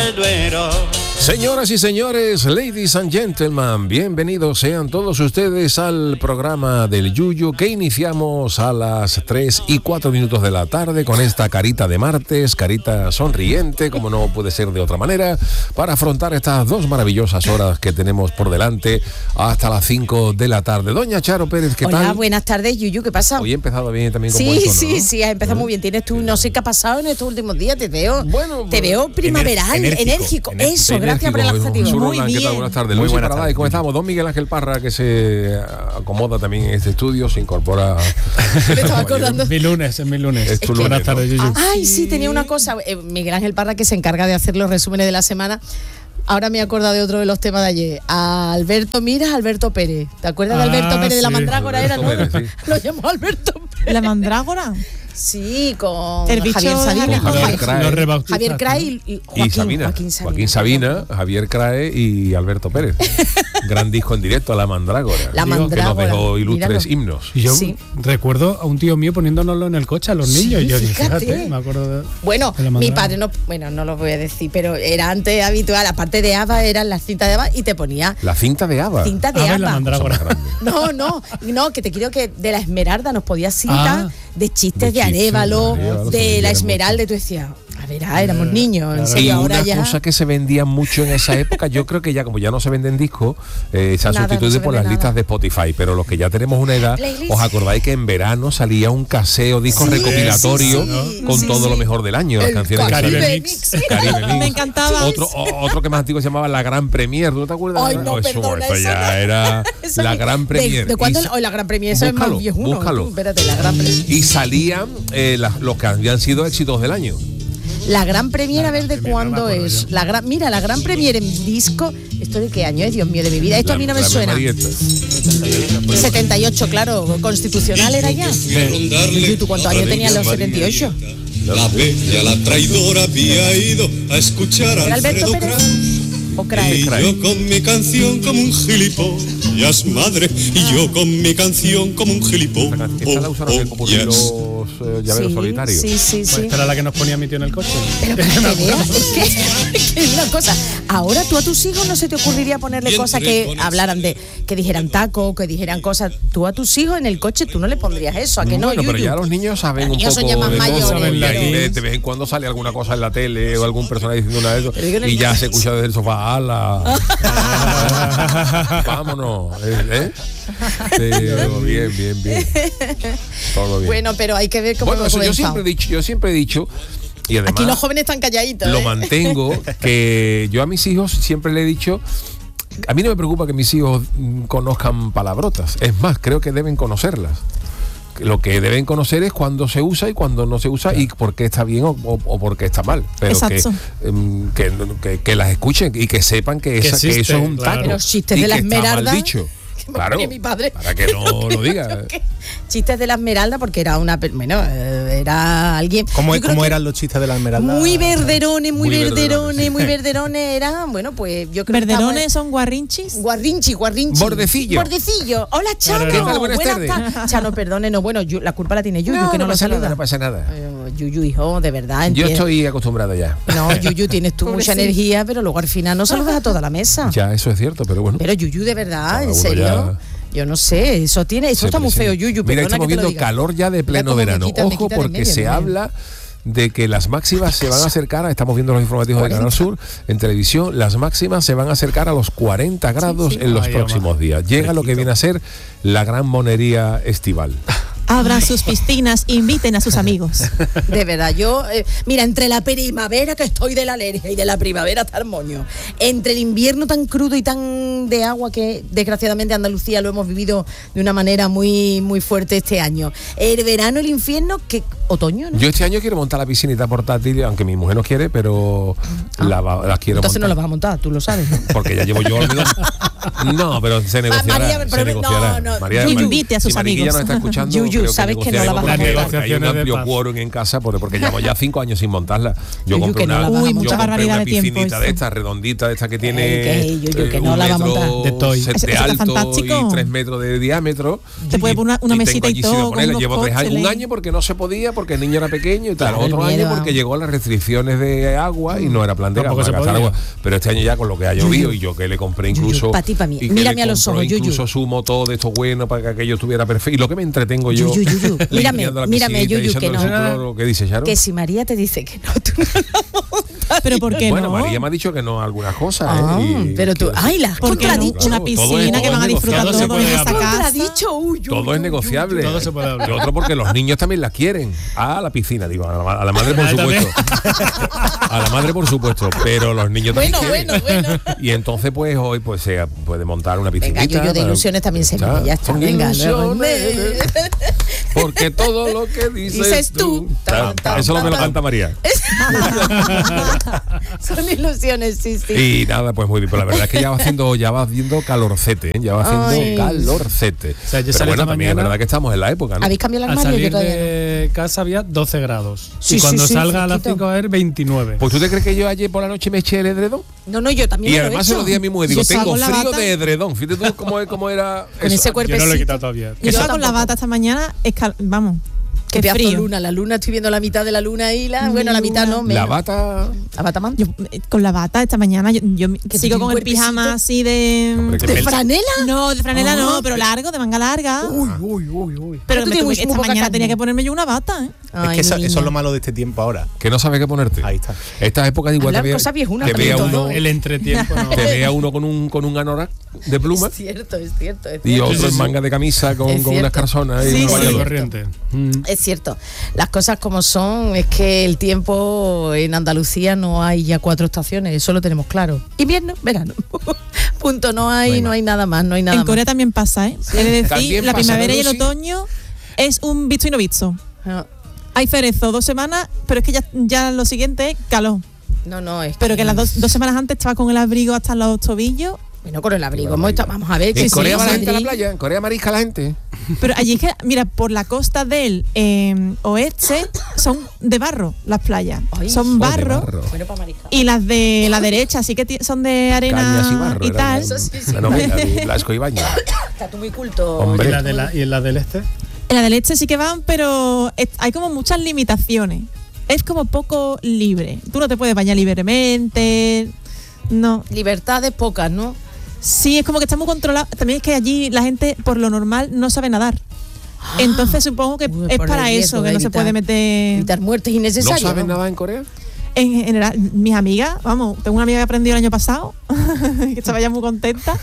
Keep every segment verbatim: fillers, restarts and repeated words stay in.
del Duero. Señoras y señores, ladies and gentlemen, bienvenidos sean todos ustedes al programa del Yuyu que iniciamos a las tres y cuatro minutos de la tarde con esta carita de martes, carita sonriente, como no puede ser de otra manera, para afrontar estas dos maravillosas horas que tenemos por delante hasta las cinco de la tarde. Doña Charo Pérez, ¿qué Hola, tal? Hola, buenas tardes, Yuyu, ¿qué pasa? Hoy he empezado bien también con sí, buen tono, sí, ¿no? sí, has empezado muy bien. Tienes tú, no sé qué ha pasado en estos últimos días, te veo, bueno, te veo primaveral, enérgico, enérgico. enérgico. Eso, gracias por el adjetivo. Muy bien. ¿Qué tal? Buenas tardes. Muy buenas tardes. ¿Cómo estamos? Don Miguel Ángel Parra, que se acomoda también en este estudio, se incorpora. Me estaba acordando. Mi lunes, es mi lunes. Es tu buenas lunes, tardes, ¿no? Yuyu. Ay, sí, tenía una cosa. Eh, Miguel Ángel Parra, que se encarga de hacer los resúmenes de la semana. Ahora me he acordado de otro de los temas de ayer. A Alberto Miras, Alberto Pérez. ¿Te acuerdas de Alberto Ah, Pérez de la sí. Mandrágora? Era, ¿no? Pérez, sí. Lo llamó Alberto Pérez. ¿La mandrágora? Sí, con El bicho Javier Sabina. Con Javier Javier, Crae. Lo rebautizaste, Javier Crae ¿no? y, y Joaquín, Y Sabina. Joaquín Sabina. Joaquín Sabina, Javier Crae y Alberto Pérez. Gran disco en directo, La Mandrágora. La Digo, Mandrágora. Que nos dejó ilustres Míralo. himnos. Y yo Sí. recuerdo a un tío mío poniéndonoslo en el coche a los Sí, niños. Y yo dije, fíjate. fíjate, me acuerdo de. Bueno, de la mi Mandrágora. padre no, bueno, no lo voy a decir, pero era antes habitual, aparte de ABBA, eran las cintas de ABBA y te ponía La cinta de ABBA. cinta de A ver, la ABBA. Mandrágora. Cosa más grande. No, no, no, que te quiero que de la Esmeralda nos podía cinta Ah. de chistes De de, chistes, Arévalo, de Arévalo, se de vendían la mucho. Esmeralda, y tú decías, a ver, ah, éramos niños, en claro. serio, Y ahora una ya. cosa que se vendía mucho en esa época, yo creo que ya como ya no se venden discos, eh, se ha Nada, sustituido no se por vende las listas nada. de Spotify, pero los que ya tenemos una edad, Playlist. os acordáis que en verano salía un caseo, disco Sí, recopilatorio sí, sí, con sí, todo sí. lo mejor del año, las El canciones que Caribe salían. Mix. Caribe Mix. Me encantaba. Otro, o- otro que más antiguo se llamaba La Gran Premier, ¿no te acuerdas? Ay, no, eso, perdona, eso eso ya no. era Eso La ni- Gran ¿De, Premier. de cuándo? Y sa- Hoy la Gran Premier, eso Búscalo, es más viejuno. búscalo. Tú, espérate, la Gran Premier. Y salían eh, las- los que habían sido éxitos del año. La Gran Premier, a ver de Premier, no cuándo me acuerdo es. yo. La gran, mira, la Gran Premier en disco. ¿Esto de qué año es? Dios mío, de mi vida. Esto a mí no me La- la suena. Marieta. setenta y ocho, claro, constitucional era ya. ¿Y tú cuántos años tenías en los setenta y ocho? La bella, la traidora había ido a escuchar a ¿Era Alberto Alfredo Pérez? Kraus. ¿O Crae? Y yo con mi canción como un gilipollas, madre. Y yo con mi canción como un gilipollas. Esta la usaron en popurrí los eh, llaveros Sí, solitarios. sí, sí, Pues sí. esta era la que nos ponía mi tío en el coche. Pero para que veas, es que, es que una cosa, ahora tú a tus hijos no se te ocurriría ponerle Y cosas entre que con hablaran de, que dijeran taco, que dijeran cosas. Tú a tus hijos en el coche tú no le pondrías eso, ¿a que no? Bueno, pero Yuyu? ya los niños saben Los un niños poco son ya más de mayores, cosas, y ahí pero- de, de vez en cuando sale alguna cosa en la tele o algún personaje diciendo una de eso Pero digo, y no- ya se escucha desde el sofá, ala. Vámonos, ¿eh? Sí, todo bien, bien, bien. Todo bien. Bueno, pero hay que ver cómo Bueno, hemos eso yo comenzado. siempre he dicho, yo siempre he dicho y además Aquí los jóvenes están calladitos. lo ¿eh? mantengo, que yo a mis hijos siempre le he dicho, a mí no me preocupa que mis hijos mm, conozcan palabrotas, es más, creo que deben conocerlas. Lo que deben conocer es cuándo se usa y cuándo no se usa y por qué está bien o, o, o por qué está mal. Pero que, Exacto. em, que, que, que las escuchen y que sepan que, Que esa, que existe, eso es un claro. taco. Que los chistes y de la que está mal Esmeralda, dicho. que me Claro, ponía mi padre. para que no lo diga. Chistes de la Esmeralda, porque era una, per- bueno, eh, era alguien. ¿Cómo, Yo creo cómo que eran los chistes de la Esmeralda? Muy verderones, muy, Muy verderones, verderones, sí. muy verderones eran, bueno, pues yo creo que ¿Verderones estamos- son guarrinchis? Guarrinchi, guarrinchi. Bordecillo. Bordecillo. Hola, Chano. ¿Qué tal? Buenas tardes. tardes. Chano, perdone, no, bueno, Yu- la culpa la tiene Yuyu, que no, lo pasa saluda. nada, no pasa nada. Eh, Yuyu, hijo, de verdad. Yo entiende. estoy acostumbrado ya. No, Yuyu, tienes tú mucha Pobrecito. energía, pero luego al final no saludas a toda la mesa. Ya, eso es cierto, pero bueno. Pero Yuyu, de verdad, Cada en uno serio. ya- Yo no sé, eso tiene, eso Se está muy presenta. feo, Yuyu. Mira, perdona estamos que te lo viendo diga. calor ya de Mira pleno cómo me verano. quita- me Ojo, quita de porque medio, se Dios mío. habla de que las máximas se van a acercar, a- estamos viendo los informativos de Canal Sur en televisión, las máximas se van a acercar a los cuarenta grados sí. en los Ay, próximos ama. días. Llega lo que viene a ser la gran monería estival. Abran sus piscinas, inviten a sus amigos. De verdad, yo, eh, mira, entre la primavera que estoy de la alergia y de la primavera hasta el moño, entre el invierno tan crudo y tan de agua que desgraciadamente Andalucía lo hemos vivido de una manera muy muy fuerte este año, el verano, el infierno, que otoño, ¿no? Yo este año quiero montar la piscinita portátil, aunque mi mujer no quiere, pero la, va- la quiero Entonces no la montar. vas a montar, tú lo sabes, ¿no? Porque ya llevo yo olvidado. No, pero se negociará. María, se pero- negociará. no, no, María, Yuyu, Mar- invite a sus si Mariquilla amigos. nos está escuchando, Yuyu, creo que sabes que no la vas a negociaremos montar. porque hay un Negociaciones de amplio paz. quórum en casa porque, porque llevo ya cinco años sin montarla. Yo Yuyu, compré que no una, la vas a Uy, yo mucha compré barbaridad una de tiempo piscinita de esto. esta redondita, de esta que tiene Ey, que, Yuyu, que eh, no un la va a metro De montar. toy. set Eso de está alto fantástico. y tres metros de diametro. Te puede poner una, una Y tengo mesita y allí sin todo. ponerla. con Llevo unos tres años, un cócteles. año porque no se podía, porque el niño era pequeño y tal. Claro, Otro el miedo año a- porque llegó las restricciones de agua y no era plan de Tampoco se gastar podía. agua. Pero este año ya con lo que ha llovido y yo que le compré incluso... pa' ti, pa' mí. y que Mírame le a los compro ojos, Yuyu. incluso su motor de esto bueno para que aquello estuviera perfecto. Y lo que me entretengo yo... Yuyu, Yuyu. Mírame, limpiando la mírame, piscinita y Yuyu, que echándole no. su cloro. ¿Qué dice Sharon? Que si María te dice que no, tú no la montas. Pero ¿por qué Bueno, no? María me ha dicho que no a algunas cosas. Ah, ¿eh? Y pero tú, que- ay, la has Porque no, contradicho. una Todo piscina es- que todo van a es disfrutar negociable. todos en esa Todo se casa. Contradicho, uy, uy, Todo uy, es negociable. Todo se puede hablar. Y otro porque los niños también la quieren. A la piscina, digo, a la, a la madre por Ah, también. supuesto. A la madre por supuesto, pero los niños también Bueno, quieren. bueno, bueno. Y entonces pues hoy pues se puede montar una piscinita. Venga, Yuyu de para- ilusiones también se Ya, ve, ya está. son Venga, luego. ilusiones, porque todo lo que dices, Dices tú. Ta- ta- Eso lo me lo canta María. Son ilusiones, sí, sí. Y nada, pues muy bien. Pero la verdad es que ya va haciendo, ya va haciendo calorcete, ¿eh? Ya va haciendo Ay. calorcete. sea, yo Pero salí bueno, esta también es mañana- verdad que estamos en la época, ¿no? ¿Habéis cambiado el Al armario? Yo salir todavía no. de casa había doce grados. Sí, y cuando sí, sí, salga a las fresquito. cinco va a haber veintinueve. Pues tú te crees que yo ayer por la noche me eché el edredón No, no, yo también y me lo he además se hecho. lo di a mi mujer, digo, Yo tengo salgo la frío bata. de edredón. Fíjate tú cómo, cómo era Con eso. ese Yo no lo he cuerpecito. quitado todavía. Yo Yo estaba con la tampoco. bata esta mañana, escal- vamos, Qué qué pedazo de frío. luna, la luna, estoy viendo la mitad de la luna ahí, la, bueno, la Luna. mitad no, La menos. bata. ¿La bata man? Yo, eh, con la bata esta mañana, yo, yo Que sigo tiene con un el pijama cuerpecito. así de... Hombre, qué ¿De pel- franela? No, de franela Ah, no, pero largo, de manga larga. Uy, uy, uy, uy. Pero tú me tienes tuve- muy- esta muy poca mañana carne. tenía que ponerme yo una bata, ¿eh? Ay, es que eso, mi eso es niña. lo malo de este tiempo ahora. Que no sabes qué ponerte. Ahí está. Esta época igual Hablar te vea, cosas viejunas te vea también, uno, todo. El entretiempo no. te vea uno con un con un anorak de pluma Es cierto, es cierto. Es y cierto. otro sí, en sí. manga de camisa con, Es con cierto. unas calzonas y Sí, un sí. Por la bañador. corriente. Mm. Es cierto. Las cosas como son, es que el tiempo en Andalucía no hay ya cuatro estaciones, eso lo tenemos claro. Invierno, verano. Punto, no hay, Bueno. no hay nada más, no hay nada En Corea más. también pasa, ¿eh? He de decir, También la pasa, primavera ¿no, y el Lucy? otoño es un visto y no visto. No, Hay cerezo dos semanas, pero es que ya, ya lo siguiente es calor. no, no, es Pero que las dos, dos semanas antes estaba con el abrigo hasta los tobillos. Bueno, con el abrigo. hemos estado- vamos a ver. En que Corea sí, va la gente a la Madrid. playa, en Corea marisca la gente. Pero allí es que, mira, por la costa del eh, oeste son de barro las playas. Ay. Son Oh, de barro. barro. Bueno, para mariscar. Y las de la derecha sí que ti- son de arena Cañas y barro. y era tal. una- Eso sí, sí. una novela de Blasco Ibáñez. Está tú muy culto. Hombre. ¿Y la, de la, ¿Y en la del este? En la del este sí que van, pero es- hay como muchas limitaciones. Es como poco libre. Tú no te puedes bañar libremente. No. Libertades pocas, ¿no? Sí, es como que está muy controlado. También es que allí la gente, por lo normal, no sabe nadar. Entonces supongo que Uy, es por para el eso, riesgo que de no se evitar- puede meter... Evitar muertes ¿No innecesarias. saben ¿no? nada en Corea? En general, mis amigas, vamos, tengo una amiga que aprendió el año pasado, que estaba ya muy contenta.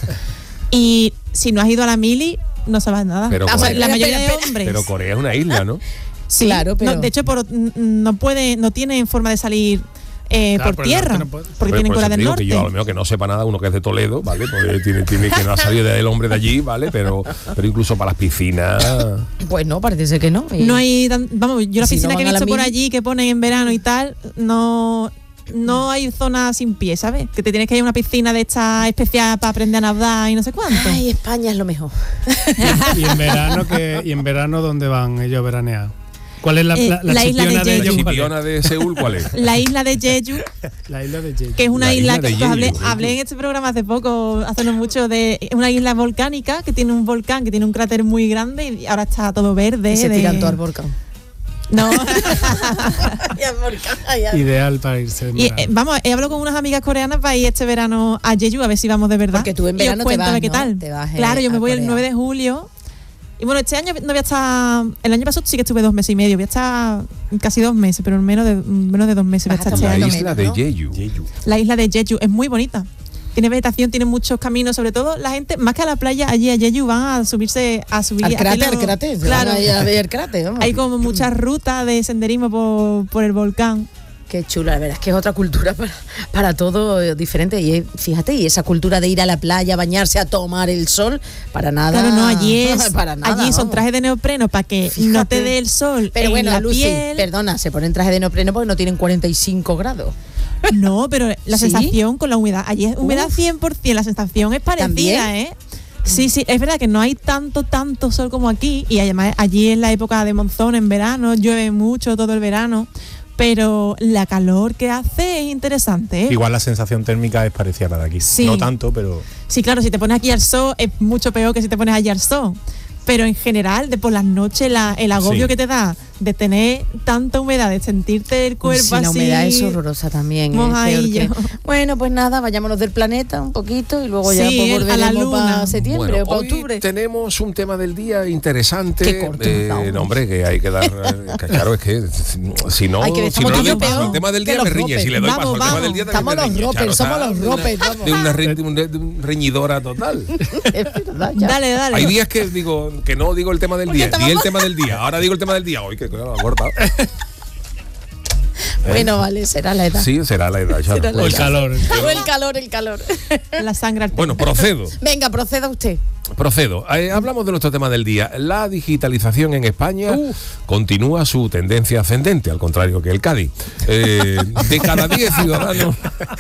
Y si no has ido a la mili, no sabes nada. Pero O sea, Corea- la mayoría Espera, de espera. hombres. Pero Corea es una isla, ¿no? Sí, Claro, pero- no, de hecho, por, n- no puede, no tienen forma de salir eh, Claro, por por el tierra, norte no puede. porque Hombre, tienen por Corea eso del digo Norte. que yo a lo mejor que no sepa nada, uno que es de Toledo, ¿vale? Pues tiene, tiene que no ha salido del hombre de allí, ¿vale? Pero, pero incluso para las piscinas. Pues no, parece ser que no. Y- No hay, tan- vamos, yo la Si no piscina que he van a la visto por mili- allí que ponen en verano y tal, no no hay zona sin pie, ¿sabes? Que te tienes que ir a una piscina de esta especial para aprender a nadar y no sé cuánto. Ay, España es lo mejor. Y en verano, que, y en verano ¿dónde van ellos a veranear? ¿Cuál es la, Eh, la, la la isla de chipiona de Jeju. La ellos? ¿Cuál es? chipiona de Seúl, ¿cuál es? La isla de Jeju, La isla de Jeju. que es una La isla, isla de que hablé, Jeju. hablé en este programa hace poco, hace no mucho, de es una isla volcánica que tiene un volcán, que tiene un cráter muy grande y ahora está todo verde. Y se de- tiran todo al volcán. No. Y al volcán, ay, ay. Ideal para irse en Y verano. eh, vamos, he hablado con unas amigas coreanas para ir este verano a Jeju a ver si vamos de verdad. Porque tú en Y os verano te cuento vas, de qué ¿no? tal. Te vas, eh, claro, yo me a voy el Corea. nueve de julio. Y bueno, este año no voy a estar. El año pasado sí que estuve dos meses y medio. Voy a estar casi dos meses, pero menos de menos de dos meses voy a Vas a estar este estar La año. menos, isla ¿no? de Jeju. Jeju. La isla de Jeju es muy bonita. Tiene vegetación, tiene muchos caminos, sobre todo la gente, más que a la playa, allí a Jeju van a subirse, a subir Al a cráter, hacerlo- al cráter. se Claro. van ahí a ver el cráter, vamos. Hay como muchas rutas de senderismo por, por el volcán. Qué chula, la verdad es que es otra cultura para, para todo eh, diferente. Y eh, fíjate, y esa cultura de ir a la playa, bañarse, a tomar el sol, para nada. Claro, no, allí es, para nada, allí son vamos. trajes de neopreno para que Fíjate. no te dé el sol Pero en bueno, la Lucy, piel. perdona, se ponen traje de neopreno porque no tienen cuarenta y cinco grados. No, pero la ¿Sí? sensación con la humedad, allí es humedad Uf. cien por ciento, la sensación es parecida, ¿También? ¿eh? Sí, sí, es verdad que no hay tanto, tanto sol como aquí, y además allí es la época de monzón en verano, llueve mucho todo el verano, pero la calor que hace es interesante, ¿eh? Igual la sensación térmica es parecida a la de aquí. Sí. No tanto, pero Sí, claro, si te pones aquí al sol es mucho peor que si te pones allí al sol. Pero en general, de por las noches, la- el agobio Sí. que te da de tener tanta humedad, de sentirte el cuerpo sí, así. la humedad es horrorosa también. Mojadillo. Es peor que- Bueno, pues nada, vayámonos del planeta un poquito y luego ya Sí, pues, a la volveremos luna. para septiembre Bueno, o para hoy octubre. tenemos un tema del día interesante. Qué corto nos da, hombre. no, hombre, que hay que dar. eh, que claro, es que si no, Ay, que si estamos no le tú y doy yo paso peor al tema del que día los me riñe. ropers. Si le doy Vamos, paso al tema vamos. del día Estamos también me los riñe. ropers, Charo, somos está los de una- ropers, vamos. De una, re- de una- de una reñidora total. Es verdad, ya. Dale, dale. Hay días que digo que no digo el tema del Porque día, estamos di el mal. tema del día. Ahora digo el tema del día. Hoy que claro, ha cortado. Bueno, vale, será la edad. Sí, será la edad. Charo. Será la O el edad. calor. O el calor, el calor. La sangre al Bueno, pecho. procedo. Venga, proceda usted. Procedo. Eh, hablamos de nuestro tema del día. La digitalización en España continúa su tendencia ascendente, al contrario que el Cádiz. Eh, de cada diez ciudadanos,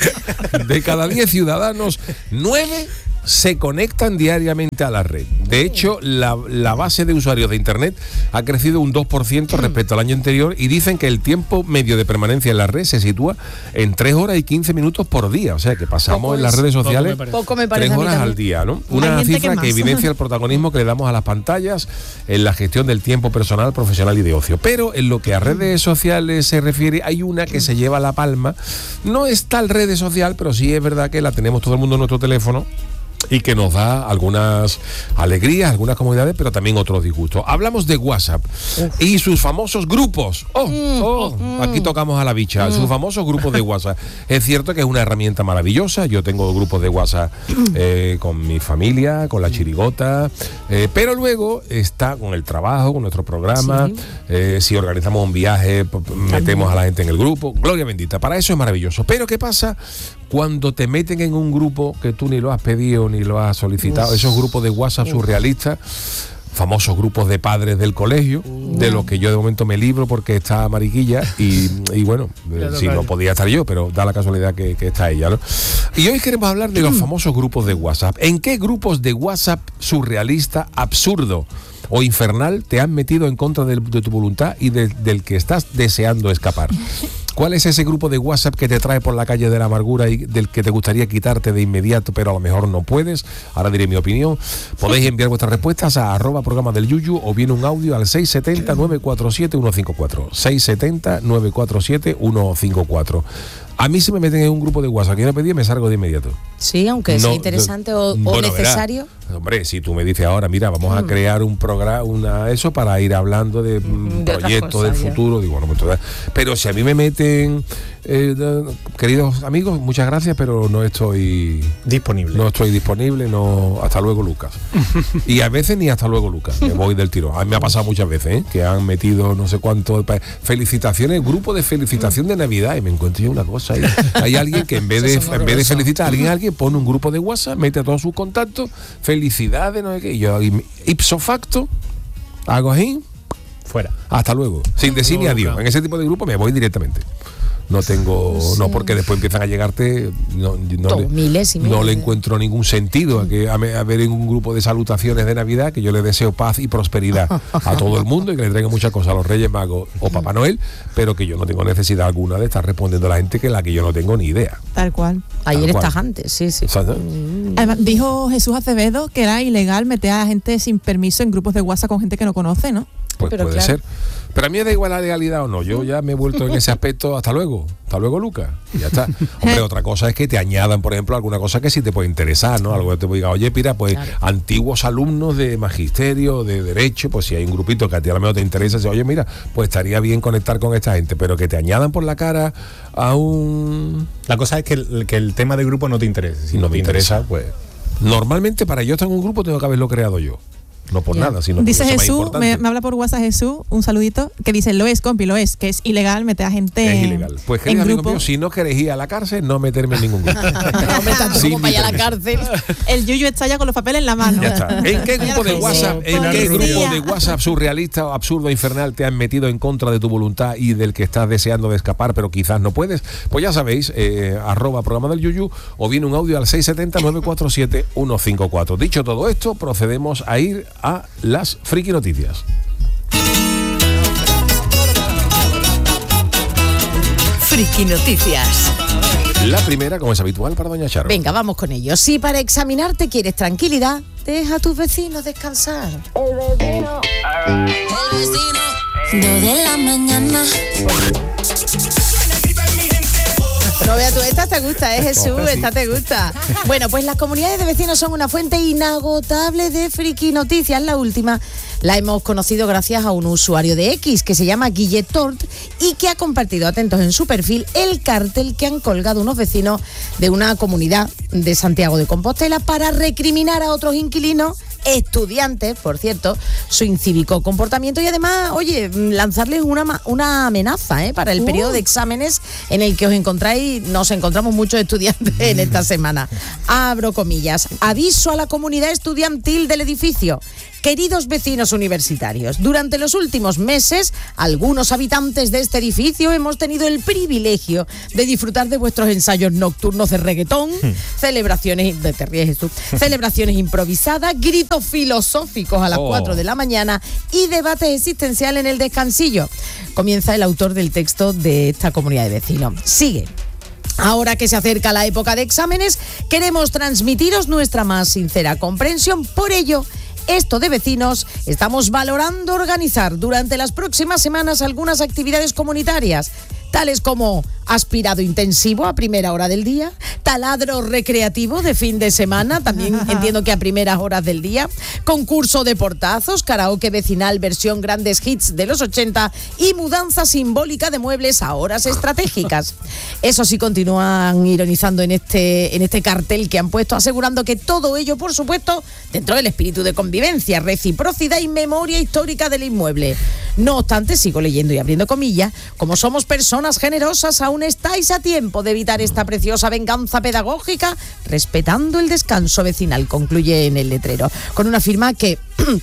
de cada diez ciudadanos, nueve se conectan diariamente a la red. De hecho, la, la base de usuarios de Internet ha crecido un dos por ciento respecto al año anterior y dicen que el tiempo medio de permanencia en la red se sitúa en tres horas y quince minutos por día. O sea, que pasamos Poco en las es. redes Poco me sociales parece. Poco me parece tres a mí horas al también. día, ¿no? Hay Una gente que cifra que, más. evidencia el protagonismo que le damos a las pantallas en la gestión del tiempo personal, profesional y de ocio. Pero en lo que a redes sociales se refiere, hay una que se lleva la palma. No es tal red social, pero sí es verdad que la tenemos todo el mundo en nuestro teléfono y que nos da algunas alegrías, algunas comodidades, pero también otros disgustos. Hablamos de WhatsApp y sus famosos grupos. Oh, oh, aquí tocamos a la bicha. Sus famosos grupos de WhatsApp. Es cierto que es una herramienta maravillosa. Yo tengo grupos de WhatsApp eh, con mi familia, con la chirigota, eh, pero luego está con el trabajo, con nuestro programa. Sí. Eh, si organizamos un viaje, p- p- metemos a la gente en el grupo. Gloria bendita. Para eso es maravilloso. Pero ¿qué pasa cuando te meten en un grupo que tú ni lo has pedido ni lo has solicitado? Esos grupos de WhatsApp surrealistas, famosos grupos de padres del colegio, de los que yo de momento me libro porque está Mariquilla y, y bueno, eh, Ya si toca no ella. podía estar yo, pero da la casualidad que, que está ella, ¿no? Y hoy queremos hablar de los famosos grupos de WhatsApp. ¿En qué grupos de WhatsApp surrealista, absurdo o infernal te han metido en contra de, de tu voluntad y de- del que estás deseando escapar? ¿Cuál es ese grupo de WhatsApp que te trae por la calle de la amargura y del que te gustaría quitarte de inmediato, pero a lo mejor no puedes? Ahora diré mi opinión. Podéis enviar vuestras respuestas a arroba programa del Yuyu o bien un audio al seis siete cero, nueve cuatro siete, uno cinco cuatro. seis siete cero, nueve cuatro siete, uno cinco cuatro. A mí si me meten en un grupo de WhatsApp que no pedí, me salgo de inmediato. Sí, aunque sea No, interesante no, o, o bueno, necesario. verá, hombre, si tú me dices ahora, mira, vamos a crear un programa, una eso para ir hablando de, mm, de otras proyectos del cosas, ya. futuro, digo, bueno, pues entonces, pero si a mí me meten, eh, de- queridos amigos, muchas gracias, pero no estoy Disponible. no estoy disponible, no, hasta luego, Lucas. Y a veces ni hasta luego, Lucas, me voy del tiro. A mí me ha pasado muchas veces, ¿eh? Que han metido no sé cuánto, pa- felicitaciones, grupo de felicitación de Navidad, y me encuentro yo una cosa ahí. Hay alguien que en vez de, Eso es en vez de horroroso. felicitar a alguien, alguien pone un grupo de WhatsApp, mete a todos sus contactos, felicidades, no sé qué, y yo y ipso facto hago así, Fuera. hasta luego, sin decir ni No, adiós. Lucas. En ese tipo de grupo me voy directamente. No tengo, no porque después empiezan a llegarte, no, no, Todo, le, miles y miles no le de- encuentro ningún sentido a, que, a, me- a ver en un grupo de salutaciones de Navidad que yo le deseo paz y prosperidad a todo el mundo y que le traigan muchas cosas a los Reyes Magos o Papá Noel, pero que yo no tengo necesidad alguna de estar respondiendo a la gente que la que yo no tengo ni idea. Tal cual. Ayer Tal cual. estás antes, sí, sí. ¿Sabes? Además, dijo Jesús Acevedo que era ilegal meter a gente sin permiso en grupos de WhatsApp con gente que no conoce, ¿no? Pues Pero puede claro. ser. Pero a mí me da igual la legalidad o no. Yo ya me he vuelto en ese aspecto. Hasta luego. Hasta luego, Lucas. Y ya está. Hombre, otra cosa es que te añadan, por ejemplo, alguna cosa que sí te puede interesar, ¿no? Algo que te diga, oye, mira, pues Claro. antiguos alumnos de magisterio, de derecho, pues si hay un grupito que a ti a lo mejor te interesa, dices, oye, mira, pues estaría bien conectar con esta gente. Pero que te añadan por la cara a un... La cosa es que el, que el tema de grupo no te interese. Si No no, me te interesa, interesa. pues. Normalmente para yo estar en un grupo tengo que haberlo creado yo. No por Ya. nada, sino Dice porque eso es más Jesús, importante. me, me habla por WhatsApp Jesús, un saludito, que dice, lo es, compi, lo es, que es ilegal meter a gente Es en- ilegal. Pues en querido amigo grupo. mío, si no queréis ir a la cárcel, no meterme en ningún grupo. No me tanto Sin como para ir a la mi cárcel. El Yuyu está ya con los papeles en la mano. Ya está. ¿En qué grupo de Sí, WhatsApp, en Pilar qué Rubio. grupo de WhatsApp surrealista o absurdo infernal te han metido en contra de tu voluntad y del que estás deseando de escapar, pero quizás no puedes? Pues ya sabéis, eh, arroba programa del Yuyu o viene un audio al seis siete cero, nueve cuatro siete, uno cinco cuatro. Dicho todo esto, procedemos a ir a las friki noticias. Friki Noticias. La primera, como es habitual, para doña Charo. Venga, vamos con ello. Si para examinarte quieres tranquilidad, deja a tus vecinos descansar. El vecino, el vecino Dos de la mañana. No veas tú, esta te gusta, ¿eh, Jesús? Esta te gusta. Bueno, pues las comunidades de vecinos son una fuente inagotable de friki noticias. La última la hemos conocido gracias a un usuario de X que se llama Guille Tort y que ha compartido, atentos en su perfil, el cartel que han colgado unos vecinos de una comunidad de Santiago de Compostela para recriminar a otros inquilinos, estudiantes, por cierto, su incívico comportamiento y además, oye, lanzarles una, una amenaza ¿eh? para el uh. periodo de exámenes en el que os encontráis, nos encontramos muchos estudiantes en esta semana. Abro comillas. Aviso a la comunidad estudiantil del edificio. Queridos vecinos universitarios, durante los últimos meses, algunos habitantes de este edificio hemos tenido el privilegio de disfrutar de vuestros ensayos nocturnos de reggaetón, hmm. celebraciones, de te ríes tú, celebraciones improvisadas, gritos filosóficos a las oh. cuatro de la mañana y debates existenciales en el descansillo. Comienza el autor del texto de esta comunidad de vecinos. Sigue. Ahora que se acerca la época de exámenes, queremos transmitiros nuestra más sincera comprensión. Por ello, esto de vecinos, estamos valorando organizar durante las próximas semanas algunas actividades comunitarias, tales como aspirado intensivo a primera hora del día, taladro recreativo de fin de semana, también entiendo que a primeras horas del día, concurso de portazos, karaoke vecinal versión grandes hits de los ochenta y mudanza simbólica de muebles a horas estratégicas. Eso sí, continúan ironizando en este, en este cartel que han puesto, asegurando que todo ello, por supuesto, dentro del espíritu de convivencia, reciprocidad y memoria histórica del inmueble. No obstante, sigo leyendo y abriendo comillas, como somos personas generosas, aún estáis a tiempo de evitar esta preciosa venganza pedagógica, respetando el descanso vecinal, concluye en el letrero, con una firma que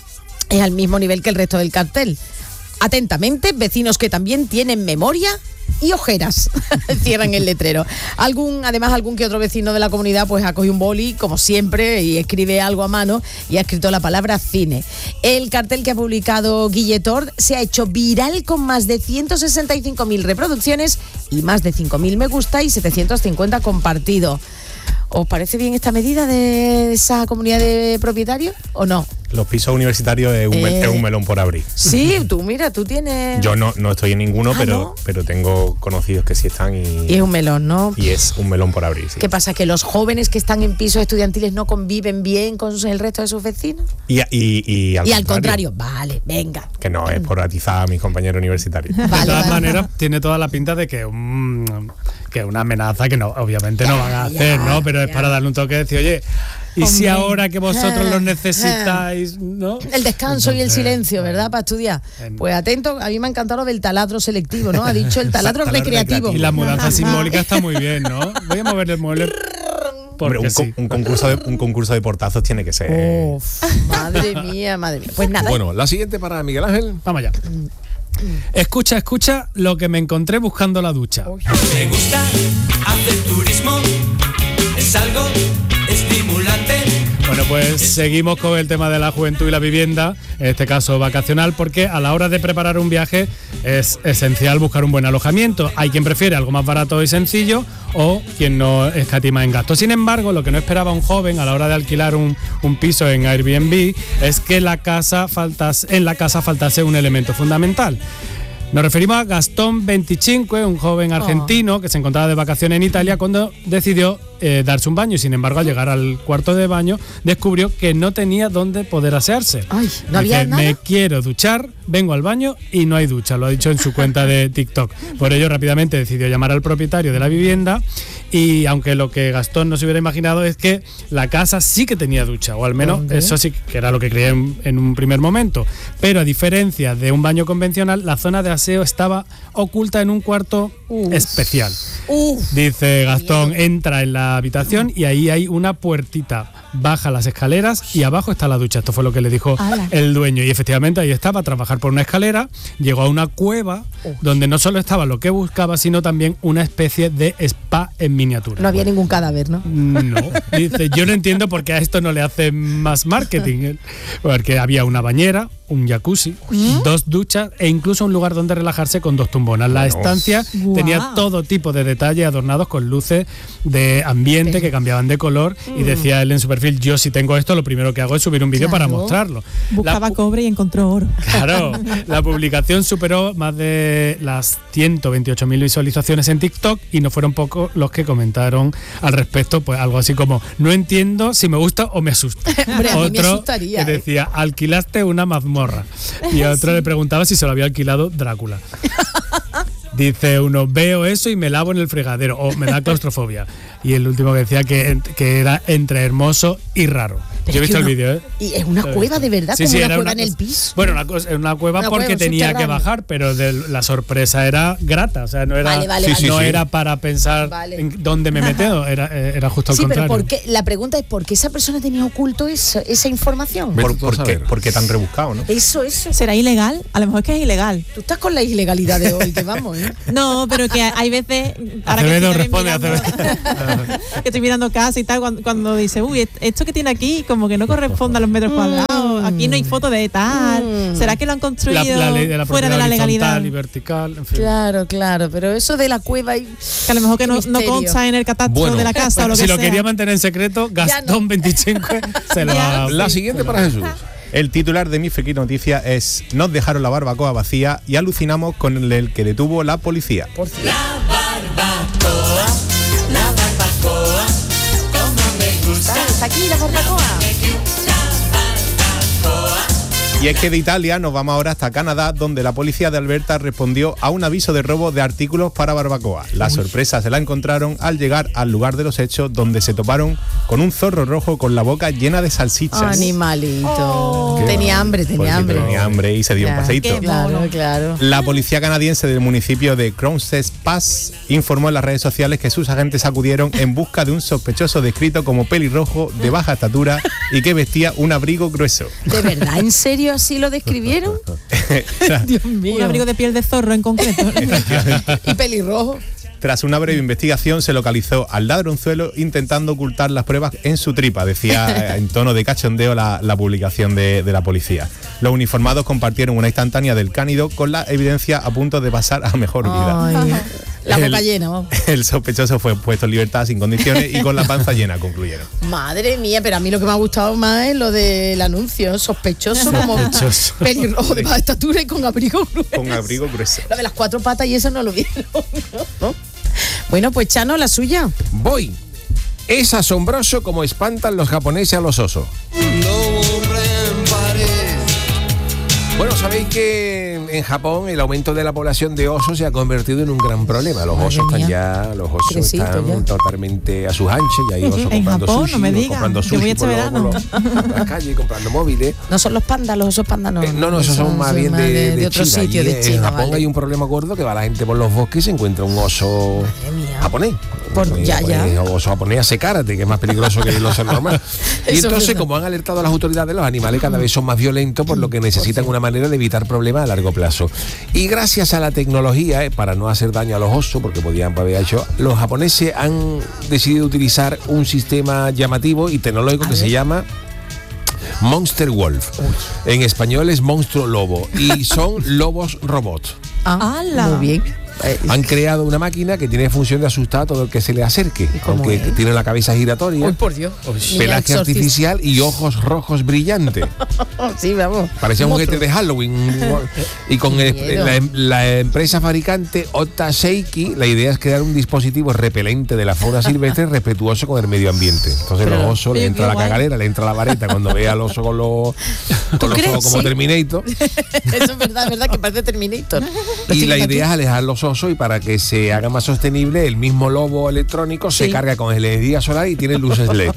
es al mismo nivel que el resto del cartel. Atentamente, vecinos que también tienen memoria y ojeras, cierran el letrero. Algún, además, algún que otro vecino de la comunidad pues ha cogido un boli, como siempre, y escribe algo a mano y ha escrito la palabra cine. El cartel que ha publicado Guille Tort se ha hecho viral con más de ciento sesenta y cinco mil reproducciones y más de cinco mil me gusta y setecientos cincuenta compartidos. ¿Os parece bien esta medida de esa comunidad de propietarios o no? Los pisos universitarios es un, eh, es un melón por abrir. Sí, tú mira, tú tienes... Yo no, no estoy en ninguno, ah, pero, ¿no? pero tengo conocidos que sí están y... Y es un melón, ¿no? Y es un melón por abrir, sí. ¿Qué pasa? ¿Que los jóvenes que están en pisos estudiantiles no conviven bien con el resto de sus vecinos? Y, y, y, al, y contrario, al contrario, vale, venga. Que no es por atizar a mis compañeros universitarios. De Vale, todas vale. maneras, tiene toda la pinta de que un, que una amenaza que no, obviamente no van a hacer, ¿no? Pero es para darle un toque de decir, oye, ¿y Hombre. si ahora que vosotros los necesitáis, no? El descanso y el Entonces, silencio, ¿verdad? Para estudiar. Pues atento, a mí me ha encantado lo del taladro selectivo, ¿no? Ha dicho el taladro Taladro recreativo. Y la mudanza simbólica está muy bien, ¿no? Voy a mover el mueble. Hombre, un, sí. un, concurso de, un concurso de portazos tiene que ser... Uf, madre mía, madre mía. Pues nada. Bueno, la siguiente para Miguel Ángel. Vamos allá. Escucha, escucha lo que me encontré buscando la ducha. Me gusta hacer turismo, es algo estimulante. Bueno, pues seguimos con el tema de la juventud y la vivienda, en este caso vacacional, porque a la hora de preparar un viaje es esencial buscar un buen alojamiento. Hay quien prefiere algo más barato y sencillo o quien no escatima en gastos. Sin embargo, lo que no esperaba un joven a la hora de alquilar un, un piso en Airbnb es que la casa faltase, en la casa faltase un elemento fundamental. Nos referimos a Gastón veinticinco, un joven argentino oh. que se encontraba de vacaciones en Italia cuando decidió eh, darse un baño y sin embargo al llegar al cuarto de baño descubrió que no tenía dónde poder asearse. Ay, ¿no había Dice, nada? me quiero duchar, vengo al baño y no hay ducha, lo ha dicho en su cuenta de TikTok. Por ello rápidamente decidió llamar al propietario de la vivienda y aunque lo que Gastón no se hubiera imaginado es que la casa sí que tenía ducha, o al menos ¿dónde? Eso sí que era lo que creía en, en un primer momento, pero a diferencia de un baño convencional, la zona de aseo estaba oculta en un cuarto Uf. especial. Uf. Dice Gastón, entra en la habitación y ahí hay una puertita, baja las escaleras y abajo está la ducha. Esto fue lo que le dijo Ala. el dueño y efectivamente ahí estaba, a trabajar por una escalera, llegó a una cueva Uf. donde no solo estaba lo que buscaba, sino también una especie de spa en miniatura. No había bueno. ningún cadáver, ¿no? No, dice, yo no entiendo por qué a esto no le hacen más marketing, porque había una bañera, un jacuzzi, ¿Mm? dos duchas e incluso un lugar donde relajarse con dos tumbonas. La bueno. estancia wow. tenía todo tipo de detalles adornados con luces de ambiente que cambiaban de color mm. y decía él en su perfil. Yo si tengo esto, lo primero que hago es subir un vídeo Claro. para mostrarlo. Buscaba La- cobre y encontró oro. Claro, la publicación superó más de las ciento veintiocho mil visualizaciones en TikTok y no fueron pocos los que comentaron al respecto, pues algo así como, no entiendo si me gusta o me asusta. Hombre, a mí me Otro asustaría, que ¿eh? decía, alquilaste una mazmorra. Y a otro le preguntaba si se lo había alquilado Drácula. Dice uno, veo eso y me lavo en el fregadero, o me da claustrofobia. Y el último que decía que, que era entre hermoso y raro. Pero Yo he es visto que el una- vídeo, ¿eh? Y es una Lo he cueva visto. de verdad, Sí, como sí, una era cueva una en el cosa- piso. Bueno, una, cosa- una cueva Una porque cueva, un tenía que subterráneo. bajar, pero de- la sorpresa era grata. O sea, no era, Vale, vale, Sí, vale. no sí, sí. era para pensar Vale. en dónde me meto, era, eh, era justo al Sí, pero contrario. ¿por qué? La pregunta es ¿por qué esa persona tenía oculto eso, esa información? Vete ¿Por, tú a por qué, saber. por qué tan rebuscado, no? Eso, eso. ¿Será ilegal? A lo mejor es que es ilegal. Tú estás con la ilegalidad de hoy, que vamos, ¿eh? No, pero que hay veces. ahora que Acevedo estoy también responde, mirando- que estoy mirando casa y tal, cuando, cuando dice, uy, esto que tiene aquí como que no corresponde a los metros cuadrados. Aquí no hay foto de tal. ¿Será que lo han La, construido la ley de la fuera de propiedad la legalidad? horizontal y vertical, en fin. Claro, claro, pero eso de la cueva y... Que a lo mejor que Qué no, no misterio. consta en el catastro Bueno, de la casa o lo si que lo sea. quería mantener en secreto, Gastón veinticinco se lo Ya. ha... La siguiente para Jesús. El titular de mi friki noticia es: nos dejaron la barbacoa vacía y alucinamos con el que detuvo la policía. Por cierto. ¿Está aquí la barbacoa? Y es que de Italia nos vamos ahora hasta Canadá, donde la policía de Alberta respondió a un aviso de robo de artículos para barbacoa. La sorpresa se la encontraron al llegar al lugar de los hechos, donde se toparon con un zorro rojo con la boca llena de salchichas. Animalito. Tenía hambre, tenía Porque hambre. tenía hambre y se dio un Ya, paseíto. Claro, claro. La policía canadiense del municipio de Crowsnest Pass informó en las redes sociales que sus agentes acudieron en busca de un sospechoso descrito como pelirrojo, de baja estatura y que vestía un abrigo grueso. ¿De verdad? ¿En serio así lo describieron? Dios mío. Un abrigo de piel de zorro en concreto. Y pelirrojo. Tras una breve investigación se localizó al ladronzuelo intentando ocultar las pruebas en su tripa, decía eh, en tono de cachondeo la, la publicación de, de la policía. Los uniformados compartieron una instantánea del cánido con la evidencia a punto de pasar a mejor vida. Ay, la boca El- llena, vamos. El sospechoso fue puesto en libertad sin condiciones y con la panza llena, concluyeron. Madre mía, pero a mí lo que me ha gustado más es lo del anuncio, sospechoso, como Sospechoso. pelirrojo de baja estatura y con abrigo grueso. Con abrigo grueso. Lo de las cuatro patas y eso no lo vieron, ¿no? Bueno, pues Chano, la suya. Voy. Es asombroso como espantan los japoneses a los osos. Bueno, sabéis que en Japón el aumento de la población de osos se ha convertido en un gran problema. Los Madre osos están mía. ya, los osos Crecitos están ya. totalmente a sus anchas y hay osos En comprando Japón, sushi, no me o digas. comprando Yo voy sushi este por, los- verano. por los- por las calles, comprando móviles. No son los pandas, los osos pandas no. Eh, no, no, esos son más bien de, de otro China. sitio, Y de en China. Japón vale. hay un problema gordo que va la gente por los bosques y se encuentra un oso Madre mía. japonés. Por- Un ya, ya. japonés, oso japonés hace karate, que es más peligroso que el oso normal. Y Eso es entonces, verdad. como han alertado a las autoridades, los animales cada vez son más violentos, por lo que necesitan una manera de evitar problemas a largo plazo. Y gracias a la tecnología, eh, para no hacer daño a los osos, porque podían haber hecho, los japoneses han decidido utilizar un sistema llamativo y tecnológico que se llama Monster Wolf. En español es monstruo lobo. Y son lobos robots. Ah, ¡Hala! muy bien. Eh, Han creado una máquina que tiene función de asustar a todo el que se le acerque, cómo aunque es? tiene la cabeza giratoria, Uy, por Dios. Niña pelaje exorcista. artificial y ojos rojos brillantes. Sí, vamos. Parecía un Monstruo. juguete de Halloween. Y con el- miedo. la, em- la empresa fabricante Ota Seiki, la idea es crear un dispositivo repelente de la fauna silvestre respetuoso con el medio ambiente. Entonces Pero- los osos le Oye, entra qué la guay. cagalera, le entra la vareta cuando ve al oso con los, con los crees? ojos como Sí. Terminator. Eso es verdad, es verdad que parece Terminator. Lo Y estoy la viendo idea es aquí. alejar los osos y para que se haga más sostenible, el mismo lobo electrónico se Sí. carga con energía solar y tiene luces L E D.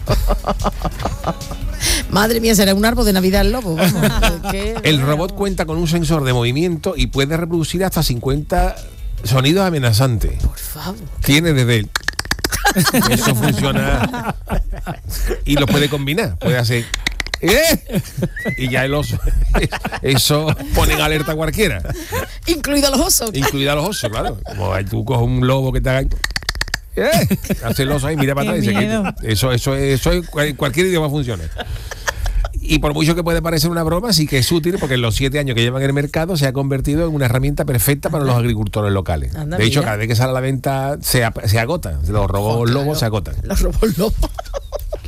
Madre mía, será un árbol de Navidad el lobo. Vamos. ¿Qué? El robot cuenta con un sensor de movimiento y puede reproducir hasta cincuenta sonidos amenazantes. Por favor. Tiene desde el... Eso funciona y lo puede combinar. Puede hacer... ¡Eh! Y ya el oso. Eso pone en alerta a cualquiera, Incluido los osos. incluida los osos, claro. Como ahí tú coges un lobo que te haga... ¡Eh! Hace el oso ahí, mira para Qué atrás y se miedo. quita. Eso, eso, eso, en cual- cualquier idioma funciona. Y por mucho que puede parecer una broma, sí que es útil porque en los siete años que llevan en el mercado se ha convertido en una herramienta perfecta para los agricultores locales. Anda, de hecho, mira. cada vez que sale a la venta se, ap- se agota. Los robos Oh, claro. lobos se agotan. Los robos lobos.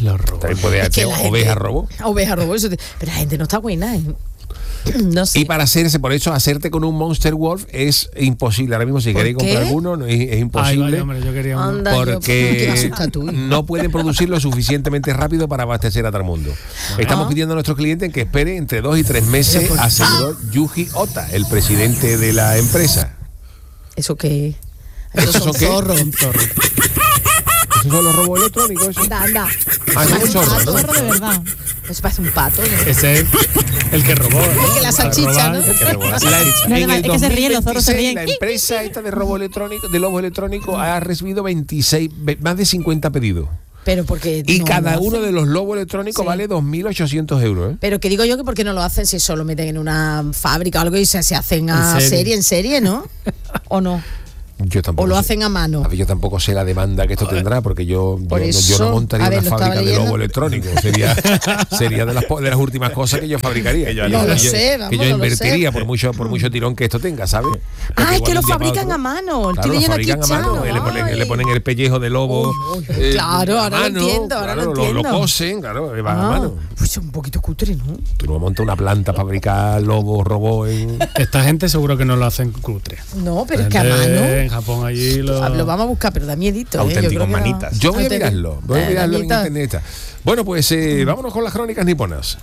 Los robos. También puede Es que hacer la gente- oveja robo. Oveja robó, eso te- pero la gente no está buena, ¿eh? No sé. Y para hacerse, por eso, hacerte con un Monster Wolf es imposible. Ahora mismo, si ¿Por queréis qué? comprar alguno, no, es, es Ay, imposible. vaya, hombre, yo quería uno. Anda, yo, ¿qué me Porque asusta tú? no pueden producirlo suficientemente rápido para abastecer a todo el mundo. Estamos Ah. pidiendo a nuestros clientes que esperen entre dos y tres meses, aseguró Yuji Ota, el presidente de la empresa. ¿Eso qué? ¿Esos Esos son son qué? zorros. ¿Esos son los robos electrónicos? esos? Anda, anda. Ah, son Parece un zorros, pato, ¿no? Zorro de verdad. Eso parece un pato, ¿no? Ese es el que robó. ¿no? El que la Para salchicha, robar. ¿no? Que robó la No, salchicha. no, En es el que se ríen, los zorros se dos mil ríen. veintiséis, la empresa esta de robo electrónico, de lobo electrónico, ha recibido veintiséis, ve- más de cincuenta pedidos. Pero porque Y no cada lo uno hacen. de los lobos electrónicos Sí. vale dos mil ochocientos euros. ¿eh? Pero que digo yo que por qué no lo hacen si solo meten en una fábrica o algo y se, se hacen a En serie. serie, en serie, ¿no? ¿O no? Yo tampoco O lo sé. hacen a mano. A ver, yo tampoco sé la demanda que esto tendrá, porque yo, yo, Por no- yo eso, no montaría a ver, una lo estaba fábrica de leyendo. lobo electrónico. Sería, sería de, las, po- de las últimas cosas que yo fabricaría. Que yo, No lo que yo- sé, vamos, que yo no lo invertiría sé. por mucho, por mucho tirón que esto tenga, ¿sabes? Porque Ah, es igual que lo un día para fabrican otro- a mano. Claro, Estoy lo leyendo aquí fabrican a mano, Chano. le ponen, Ay. le ponen el pellejo de lobo. Uy, uy, eh, claro, a ahora lo entiendo, ahora lo claro, Lo, entiendo. cosen, claro, que van a Ah, mano. pues es un poquito cutre, ¿no? Tú no montas una planta para fabricar lobos, robots en... Esta gente seguro que no lo hacen cutre. No, pero La es que a gente mano. En Japón allí lo... Lo vamos a buscar, pero da miedito. ¿eh? Yo Auténticos creo que no. manitas. Yo voy a Auténtico- mirarlo, voy a Eh, mirarlo en manita. internet. Bueno, pues eh, vámonos con las crónicas niponas.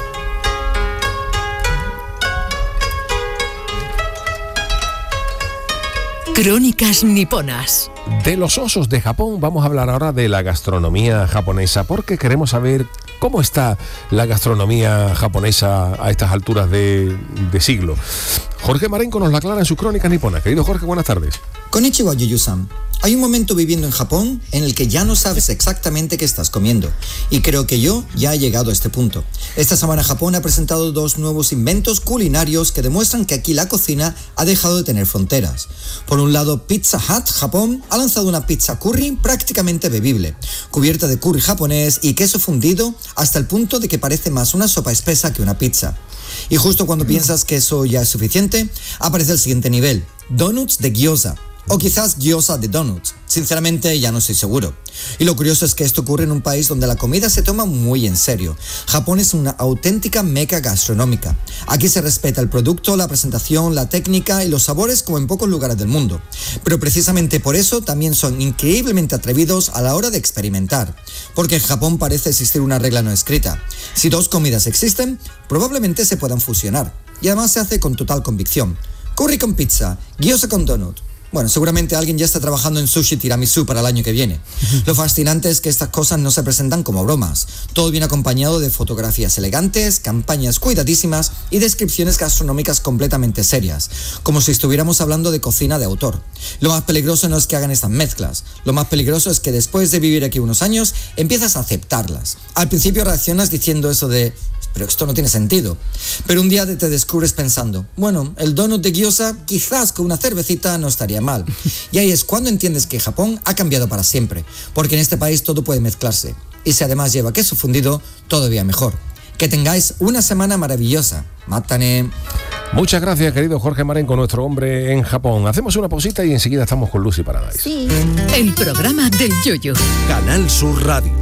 Crónicas niponas. De los osos de Japón vamos a hablar ahora de la gastronomía japonesa, porque queremos saber cómo está la gastronomía japonesa a estas alturas de, de siglo. Jorge Marenco nos la aclara en sus crónicas niponas. Querido Jorge, buenas tardes. Konnichiwa, Yuyu-san. Hay un momento viviendo en Japón en el que ya no sabes exactamente qué estás comiendo. Y creo que yo ya he llegado a este punto. Esta semana Japón ha presentado dos nuevos inventos culinarios que demuestran que aquí la cocina ha dejado de tener fronteras. Por un lado, Pizza Hut, Japón, ha lanzado una pizza curry prácticamente bebible, cubierta de curry japonés y queso fundido hasta el punto de que parece más una sopa espesa que una pizza. Y justo cuando piensas que eso ya es suficiente, aparece el siguiente nivel, donuts de gyoza. O quizás gyoza de donuts. Sinceramente ya no estoy seguro. Y lo curioso es que esto ocurre en un país donde la comida se toma muy en serio. Japón es una auténtica meca gastronómica. Aquí se respeta el producto, la presentación, la técnica y los sabores como en pocos lugares del mundo. Pero precisamente por eso también son increíblemente atrevidos a la hora de experimentar. Porque en Japón parece existir una regla no escrita. Si dos comidas existen, probablemente se puedan fusionar. Y además se hace con total convicción. Curry con pizza, gyoza con donut. Bueno, seguramente alguien ya está trabajando en sushi tiramisú para el año que viene. Lo fascinante es que estas cosas no se presentan como bromas. Todo viene acompañado de fotografías elegantes, campañas cuidadísimas y descripciones gastronómicas completamente serias, como si estuviéramos hablando de cocina de autor. Lo más peligroso no es que hagan estas mezclas. Lo más peligroso es que después de vivir aquí unos años, empiezas a aceptarlas. Al principio reaccionas diciendo eso de... pero esto no tiene sentido. Pero un día te descubres pensando, bueno, el donut de gyoza quizás con una cervecita no estaría mal. Y ahí es cuando entiendes que Japón ha cambiado para siempre, porque en este país todo puede mezclarse. Y si además lleva queso fundido, todavía mejor. Que tengáis una semana maravillosa. Mátane. Muchas gracias, querido Jorge Marenco, nuestro hombre en Japón. Hacemos una pausita y enseguida estamos con Lucy Paradise. Sí. El programa del Yoyo. Canal Sur Radio.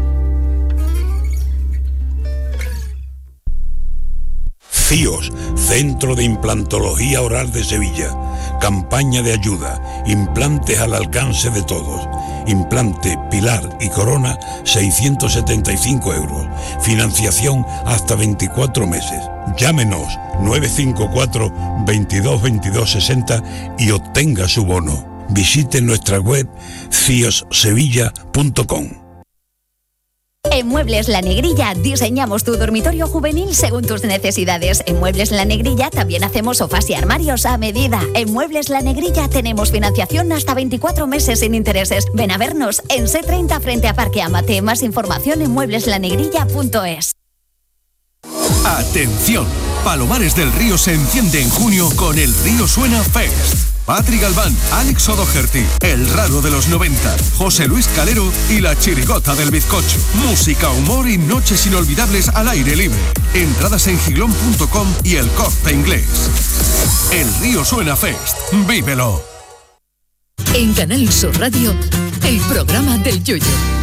CIOS, Centro de Implantología Oral de Sevilla. Campaña de ayuda. Implantes al alcance de todos. Implante, pilar y corona, seiscientos setenta y cinco euros. Financiación hasta veinticuatro meses. Llámenos nueve cinco cuatro, veintidós, veintidós, sesenta y obtenga su bono. Visite nuestra web cios sevilla punto com. En Muebles La Negrilla diseñamos tu dormitorio juvenil según tus necesidades. En Muebles La Negrilla también hacemos sofás y armarios a medida. En Muebles La Negrilla tenemos financiación hasta veinticuatro meses sin intereses. Ven a vernos en C treinta frente a Parque Amate. Más información en muebles la negrilla punto es. Atención, Palomares del Río se enciende en junio con el Río Suena Fest. Patri Galván, Alex O'Doherty, El Raro de los noventa, José Luis Calero y La Chirigota del Bizcocho. Música, humor y noches inolvidables al aire libre. Entradas en giglón punto com y El Corte Inglés. El Río Suena Fest. ¡Vívelo! En Canal Sur Radio, el programa del Yoyo.